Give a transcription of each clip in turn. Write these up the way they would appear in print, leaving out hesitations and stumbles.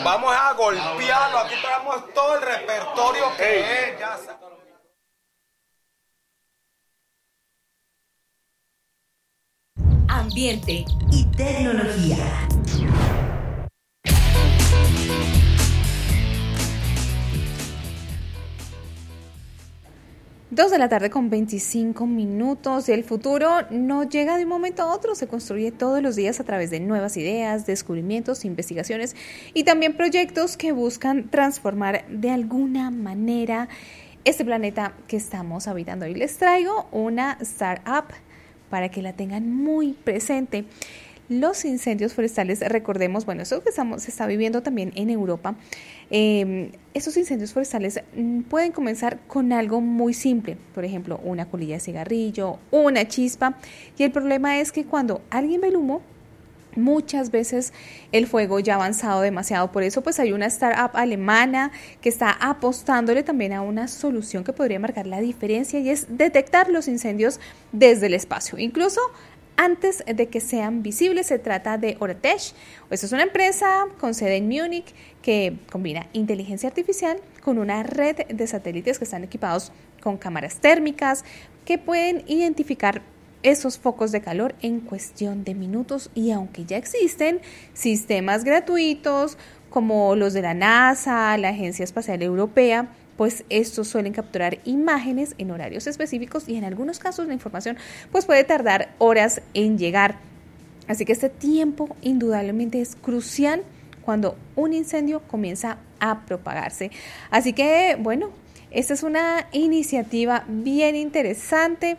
Vamos a golpearlo. Aquí traemos todo el repertorio que es. Ya Ambiente y tecnología. Dos de la tarde con 25 minutos. El futuro no llega de un momento a otro, se construye todos los días a través de nuevas ideas, descubrimientos, investigaciones y también proyectos que buscan transformar de alguna manera este planeta que estamos habitando. Hoy les traigo una startup para que la tengan muy presente. Los incendios forestales, recordemos, bueno, eso que se está viviendo también en Europa, esos incendios forestales pueden comenzar con algo muy simple, por ejemplo, una colilla de cigarrillo, una chispa, y el problema es que cuando alguien ve el humo, muchas veces el fuego ya ha avanzado demasiado. Por eso pues hay una startup alemana que está apostándole también a una solución que podría marcar la diferencia, y es detectar los incendios desde el espacio, incluso antes de que sean visibles. Se trata de Oratech. Esta es una empresa con sede en Múnich que combina inteligencia artificial con una red de satélites que están equipados con cámaras térmicas que pueden identificar esos focos de calor en cuestión de minutos. Y aunque ya existen sistemas gratuitos como los de la NASA, la Agencia Espacial Europea, pues estos suelen capturar imágenes en horarios específicos y en algunos casos la información pues puede tardar horas en llegar. Así que este tiempo indudablemente es crucial cuando un incendio comienza a propagarse. Así que bueno, esta es una iniciativa bien interesante.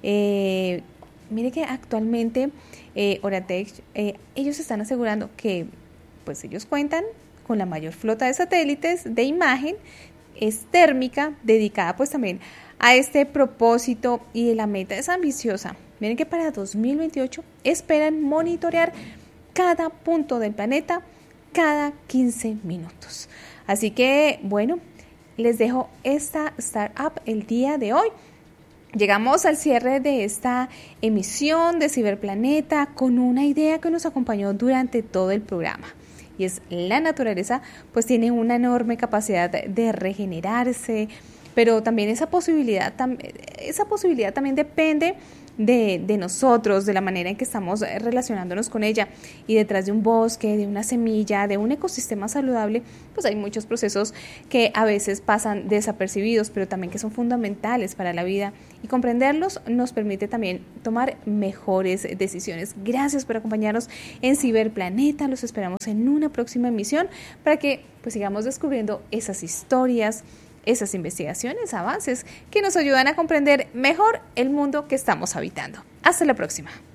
Mire que actualmente Oratech, ellos están asegurando que pues ellos cuentan con la mayor flota de satélites de imagen, es térmica, dedicada pues también a este propósito, y la meta es ambiciosa. Miren que para 2028 esperan monitorear cada punto del planeta cada 15 minutos. Así que bueno, les dejo esta startup el día de hoy. Llegamos al cierre de esta emisión de Ciberplaneta con una idea que nos acompañó durante todo el programa. Y es la naturaleza, pues tiene una enorme capacidad de regenerarse, pero también esa posibilidad también depende de nosotros, de la manera en que estamos relacionándonos con ella. Y detrás de un bosque, de una semilla, de un ecosistema saludable, pues hay muchos procesos que a veces pasan desapercibidos, pero también que son fundamentales para la vida, y comprenderlos nos permite también tomar mejores decisiones. Gracias por acompañarnos en Ciberplaneta. Los esperamos en una próxima emisión para que pues sigamos descubriendo esas historias, esas investigaciones, avances que nos ayudan a comprender mejor el mundo que estamos habitando. Hasta la próxima.